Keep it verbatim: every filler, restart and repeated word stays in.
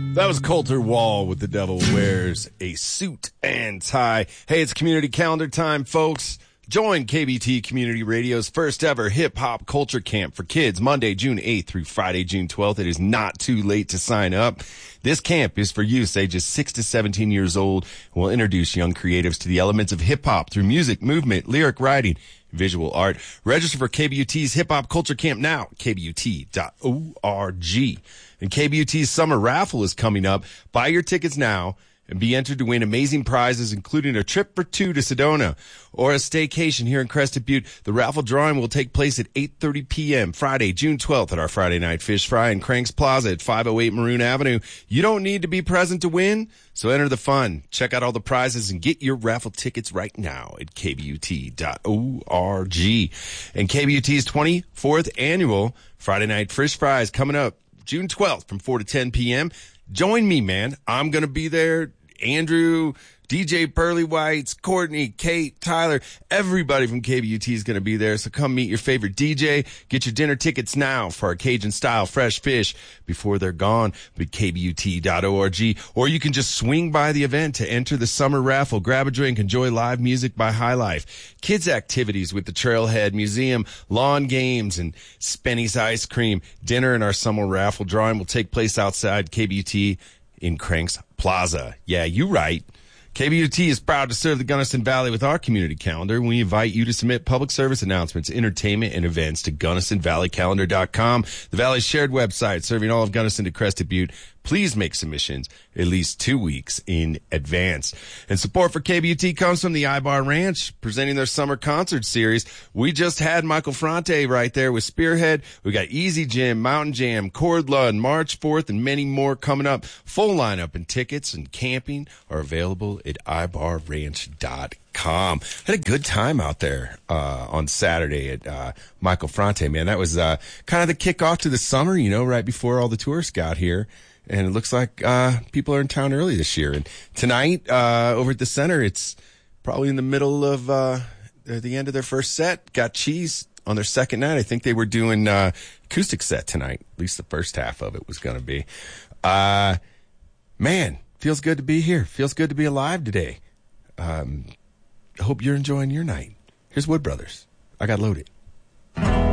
That was Coulter Wall with The Devil Wears a Suit and Tie. Hey, it's community calendar time, folks. Join K B T Community Radio's first ever hip-hop culture camp for kids Monday, June eighth through Friday, June twelfth. It is not too late to sign up. This camp is for youth ages six to seventeen years old. We'll introduce young creatives to the elements of hip-hop through music, movement, lyric writing, visual art. Register for K B U T's Hip-Hop Culture Camp now, K B U T dot org. And K B U T's summer raffle is coming up. Buy your tickets now and be entered to win amazing prizes, including a trip for two to Sedona or a staycation here in Crested Butte. The raffle drawing will take place at eight thirty p.m. Friday, June twelfth at our Friday Night Fish Fry in Cranks Plaza at five oh eight Maroon Avenue. You don't need to be present to win, so enter the fun. Check out all the prizes and get your raffle tickets right now at K B U T dot org. And K B U T's twenty-fourth annual Friday Night Fish Fry is coming up June twelfth from four to ten p.m. Join me, man. I'm going to be there. Andrew, D J Pearly Whites, Courtney, Kate, Tyler, everybody from K B U T is going to be there. So come meet your favorite D J. Get your dinner tickets now for our Cajun-style fresh fish before they're gone at K B U T dot org. Or you can just swing by the event to enter the summer raffle, grab a drink, enjoy live music by High Life, kids activities with the Trailhead Museum, lawn games, and Spenny's Ice Cream. Dinner and our summer raffle drawing will take place outside K B U T in Cranks Plaza. Yeah, you right. K B U T is proud to serve the Gunnison Valley with our community calendar. We invite you to submit public service announcements, entertainment, and events to Gunnison Valley Calendar dot com, the Valley's shared website serving all of Gunnison to Crested Butte. Please make submissions at least two weeks in advance. And support for K B U T comes from the Ibar Ranch, presenting their summer concert series. We just had Michael Fronte right there with Spearhead. We got Easy Jim, Mountain Jam, Cordla, and March fourth, and many more coming up. Full lineup and tickets and camping are available at ibar ranch dot com. Had a good time out there uh on Saturday at uh Michael Fronte, man. That was uh kind of the kickoff to the summer, you know, right before all the tourists got here. And it looks like uh people are in town early this year. And tonight, uh over at the center, it's probably in the middle of uh the end of their first set. Got Cheese on their second night. I think they were doing uh acoustic set tonight. At least the first half of it was going to be. Uh man, feels good to be here. Feels good to be alive today. Um I hope you're enjoying your night. Here's Wood Brothers. I got loaded.